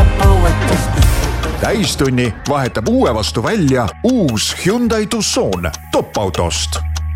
Täistunni vahetab uue vastu välja uus Hyundai Tucson top-autost.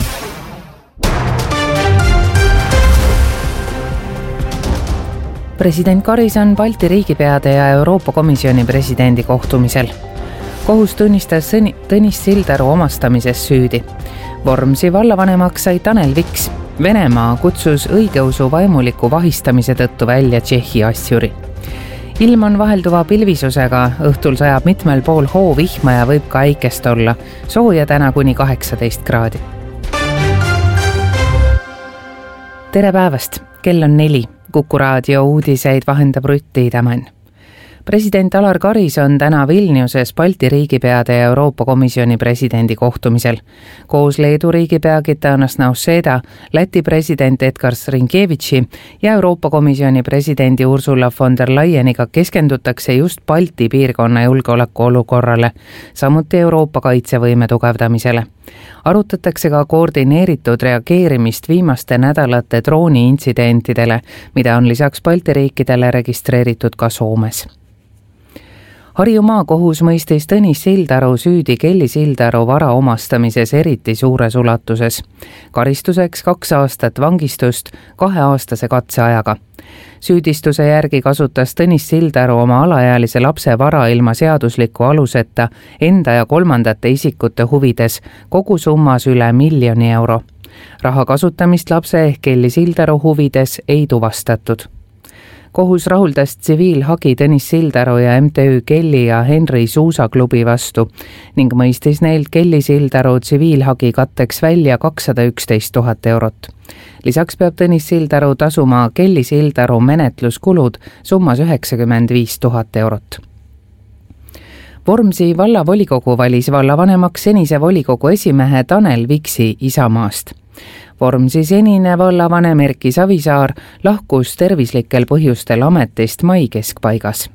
President Karis on Balti riigipeade ja Euroopa Komisjoni presidendi kohtumisel. Kohus tunnistas Tõnis Sildaru omastamises süüdi. Vormsi vallavanemaks sai Tanel Viks. Venemaa kutsus õigeusu vaimuliku vahistamise tõttu välja Tšehhi asjuri. Ilm on vahelduva pilvisusega, õhtul sajab mitmel pool hoovihma ja võib ka äikest olla. Sooja täna kuni 18 kraadi. Tere päevast, kell on 4. Kuku raadio uudiseid vahendab Rutti Idamann. President Alar Karis on täna Vilniuses Balti riigipeade ja Euroopa Komisjoni presidendi kohtumisel. Koos Leedu riigipea Gitanas Nausėda, Läti president Edgars Rinkevitši ja Euroopa Komisjoni presidendi Ursula von der Leyeniga keskendutakse just Balti piirkonna julgeolekuolukorrale, samuti Euroopa kaitsevõime tugevdamisele. Arutatakse ka koordineeritud reageerimist viimaste nädalate drooni-intsidentidele, mida on lisaks Balti riikidele registreeritud ka Soomes. Harju maakohus mõistis Tõnis Sildaru süüdi Kelly Sildaru vara omastamises eriti suures ulatuses. Karistuseks 2 aastat vangistust 2-aastase katseajaga. Süüdistuse järgi kasutas Tõnis Sildaru oma alaealise lapse vara ilma seadusliku aluseta enda ja 3. isikute huvides kogu summas üle 1 000 000 euro. Raha kasutamist lapse ehk Kelly Sildaru huvides ei tuvastatud. Kohus rahuldas tsiviilhagi Tõnis Sildaru ja MTÜ Kelly ja Henry suusaklubi vastu ning mõistis neilt Kelly Sildaru tsiviilhagi katteks välja 211 000 eurot. Lisaks peab Tõnis Sildaru tasuma Kelly Sildaru menetluskulud summas 95 000 eurot. Vormsi vallavolikogu valis vallavanemaks senise volikogu esimehe Tanel Viksi Isamaast. Vormsi senine vallavanem Erki Savisaar lahkus tervislikel põhjustel ametist mai keskpaigas.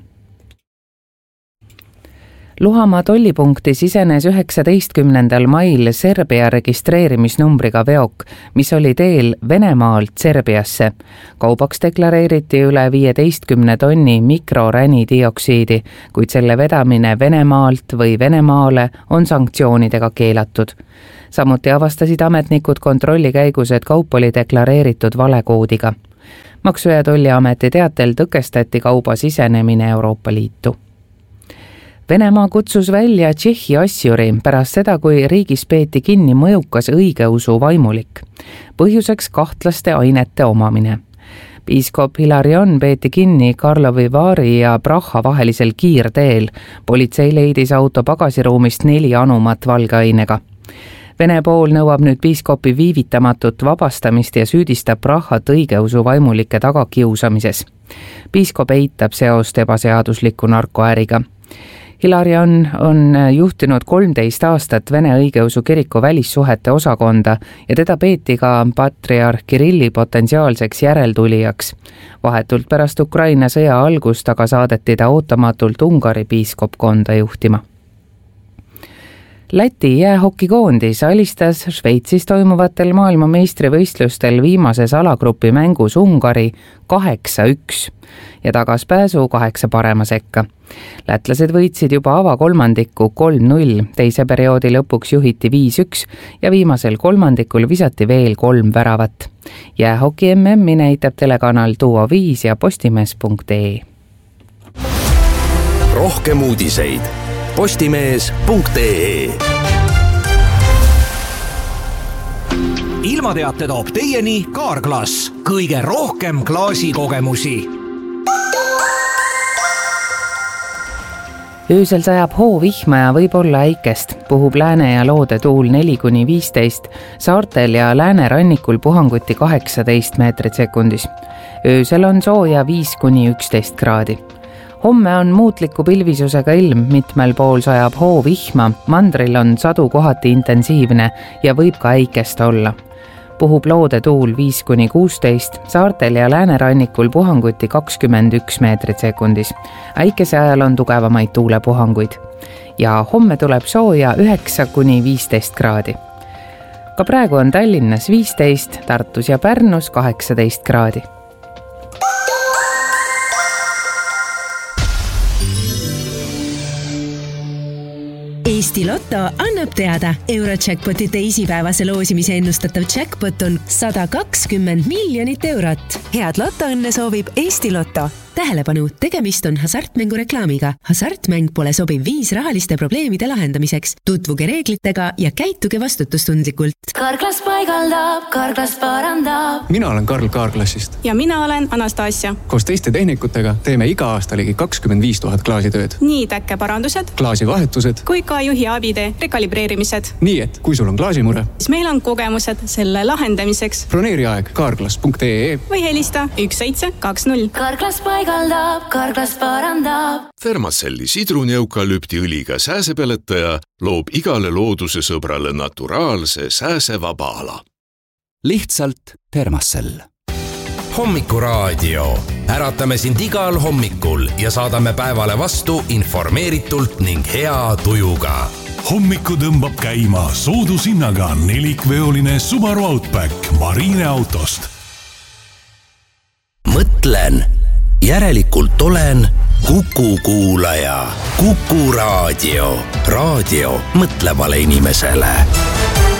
Luhamaa tollipunkti sisenes 19. mail Serbia registreerimisnumbriga veok, mis oli teel Venemaalt Serbiasse. Kaubaks deklareeriti üle 15 tonni mikroränidioksiidi, kuid selle vedamine Venemaalt või Venemaale on sanktsioonidega keelatud. Samuti avastasid ametnikud kontrolli käigus, et kaup oli deklareeritud valekoodiga. Maksu- ja Tolliameti teatel tõkestati kauba sisenemine Euroopa Liitu. Venemaa kutsus välja Tšehhi asjuri pärast seda, kui riigis peeti kinni mõjukas õigeusu vaimulik. Põhjuseks kahtlaste ainete omamine. Piiskop Hilarion peeti kinni Karlovi Vaari ja Praha vahelisel kiirteel. Politsei leidis auto pagasiruumist 4 anumat valgeainega. Vene pool nõuab nüüd piiskopi viivitamatut vabastamist ja süüdistab Prahat õigeusu vaimulike tagakiusamises. Piiskop eitab seost ebaseadusliku narkoäriga. Hilarion on juhtinud 13 aastat Vene õigeusu kiriku välissuhete osakonda ja teda peeti ka patriarh Kirilli potentsiaalseks järeltulijaks. Vahetult pärast Ukraina sõja algust aga saadeti ta ootamatult Ungari piiskopkonda juhtima. Läti jäähokikoondis alistas Šveitsis toimuvatel maailmameistrivõistlustel viimases alagrupi mängus Ungari 8-1 ja tagas pääsu 8 parema sekka. Lätlased võitsid juba avakolmandiku 3-0, teise perioodi lõpuks juhiti 5-1 ja viimasel kolmandikul visati veel 3 väravat. Jäähoki MM-i näitab telekanal Duo 5 ja postimees.ee. Rohkem uudiseid postimees.ee. Ilmateate toob teieni Kaarglass, kõige rohkem klaasikogemusi. Öösel sajab hoovihma ja võib olla äikest. Puhub lääne ja loode tuul 4-15, saartel ja läänerannikul puhanguti 18 meetrit sekundis. Öösel on sooja 5-11 kraadi. Homme on muutliku pilvisusega ilm, mitmel pool sajab hoovihma, mandril on sadu kohati intensiivne ja võib ka äikest olla. Puhub loode tuul 5-16, saartel ja läänerannikul puhanguti 21 meetrit sekundis. Äikese ajal on tugevamaid tuulepuhanguid. Ja homme tuleb sooja 9-15 kraadi. Ka praegu on Tallinnas 15, Tartus ja Pärnus 18 kraadi. Eesti Lotto annab teada, Eurojackpoti teisipäevase loosimise ennustatav jackpot on 120 miljonit eurot. Head lotoõnne soovib Eesti Lotto. Tähelepanu, tegemist on hasartmängureklaamiga. Hasartmäng pole sobiv viis rahaliste probleemide lahendamiseks. Tutvuge reeglitega ja käituge vastutustundlikult. Carglass paigaldab, Carglass parandab. Mina olen Karl Carglassist. Ja mina olen Anastasia. Koos teiste tehnikutega teeme iga aasta ligi 25 000 klaasitööd. Nii täkkeparandused, klaasivahetused kui ka juhi abide rekalibreerimised. Nii et, kui sul on klaasimure, siis meil on kogemused selle lahendamiseks. Broneeri aeg carglass.ee või helista 1720. Carglass paigaldab, Carglass parandab. Thermacelli sidruneukalüptiõliga sääsepeletaja loob igale looduse sõbrale naturaalse sääsevaba ala. Lihtsalt Thermacell. Hommikuraadio. Äratame sind igal hommikul ja saadame päevale vastu informeeritult ning hea tujuga. Hommiku tõmbab käima soodushinnaga 4-veoline Subaru Outback Marine autost. Mõtlen, järelikult olen Kuku kuulaja. Kuku raadio. Raadio mõtlevale inimesele.